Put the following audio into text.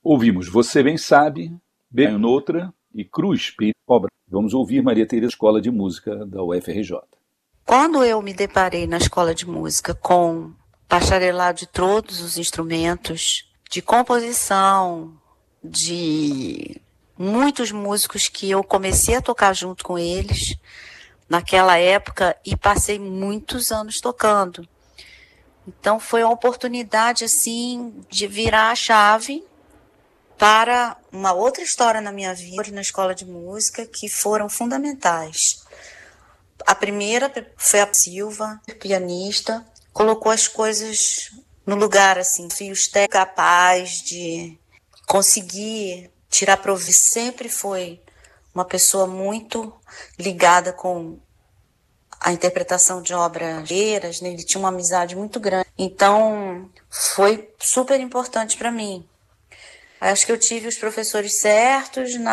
Ouvimos Você Bem Sabe, Bem Noutra e Cruz, Obra. Vamos ouvir Maria Tereza, Escola de Música da UFRJ. Quando eu me deparei na escola de música com bacharelado de todos os instrumentos, de composição, de muitos músicos que eu comecei a tocar junto com eles naquela época e passei muitos anos tocando. Então foi uma oportunidade assim de virar a chave para uma outra história na minha vida, na escola de música, que foram fundamentais. A primeira foi a Silva, pianista, colocou as coisas no lugar, assim, fios capaz de conseguir tirar proveito. Sempre foi uma pessoa muito ligada com a interpretação de obras, né? Ele tinha uma amizade muito grande. Então, foi super importante para mim. Acho que eu tive os professores certos